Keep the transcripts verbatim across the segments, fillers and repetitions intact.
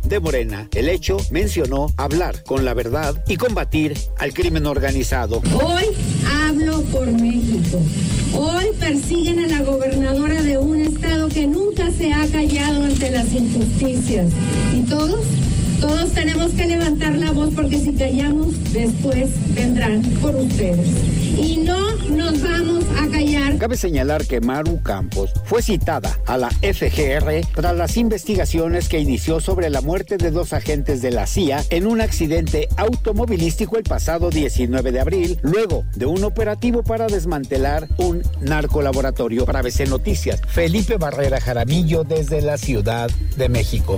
de Morena. El hecho mencionó hablar con la verdad y combatir al crimen organizado. Hoy hablo por México. Hoy persiguen a la gobernadora de un estado que nunca se ha callado ante las injusticias. Y todos, todos tenemos que levantar la voz porque si callamos, después vendrán por ustedes. Y no nos vamos a callar. Cabe señalar que Maru Campos fue citada a la F G R tras las investigaciones que inició sobre la muerte de dos agentes de la C I A en un accidente automovilístico el pasado diecinueve de abril, luego de un operativo para desmantelar un narcolaboratorio. Para A B C Noticias, Felipe Barrera Jaramillo desde la Ciudad de México.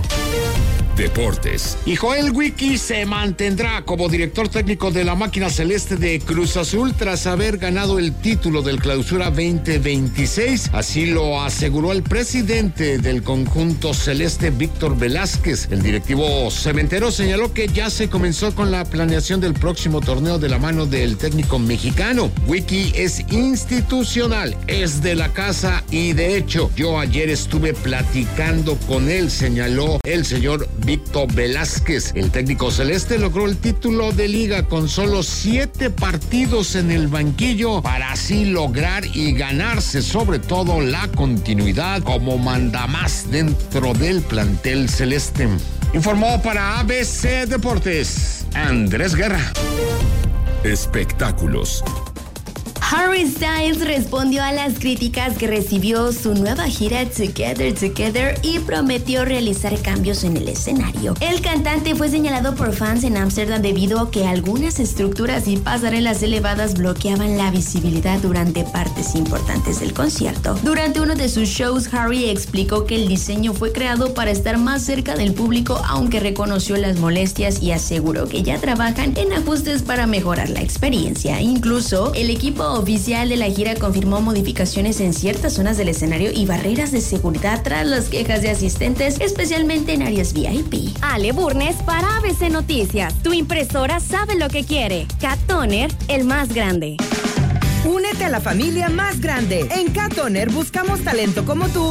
Deportes. Y Joel Wiki se mantendrá como director técnico de la máquina celeste de Cruz Azul tras haber ganado el título del Clausura veinte veintiséis. Así lo aseguró el presidente del conjunto celeste, Víctor Velázquez. El directivo cementero señaló que ya se comenzó con la planeación del próximo torneo de la mano del técnico mexicano. Wiki es institucional, es de la casa y de hecho yo ayer estuve platicando con él, señaló el señor Víctor Velázquez. El técnico celeste logró el título de liga con solo siete partidos en el banquillo para así lograr y ganarse sobre todo la continuidad como mandamás dentro del plantel celeste. Informó para A B C Deportes, Andrés Guerra. Espectáculos. Harry Styles respondió a las críticas que recibió su nueva gira Together Together y prometió realizar cambios en el escenario. El cantante fue señalado por fans en Ámsterdam debido a que algunas estructuras y pasarelas elevadas bloqueaban la visibilidad durante partes importantes del concierto. Durante uno de sus shows, Harry explicó que el diseño fue creado para estar más cerca del público, aunque reconoció las molestias y aseguró que ya trabajan en ajustes para mejorar la experiencia. Incluso, el equipo oficial de la gira confirmó modificaciones en ciertas zonas del escenario y barreras de seguridad tras las quejas de asistentes, especialmente en áreas V I P. Ale Burnes para A B C Noticias. Tu impresora sabe lo que quiere. Cat Toner, el más grande. Únete a la familia más grande. En Cat Toner buscamos talento como tú